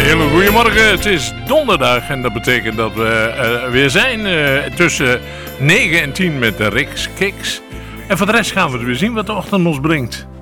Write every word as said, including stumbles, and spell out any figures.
hele goede morgen. Het is donderdag en dat betekent dat we uh, weer zijn uh, tussen negen en tien met de Riks Kiks. En voor de rest gaan we weer zien wat de ochtend ons brengt.